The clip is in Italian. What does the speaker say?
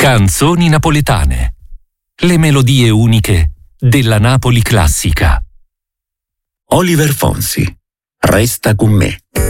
Canzoni napoletane. Le melodie uniche della Napoli classica. Oliver Fonsi, Resta con me.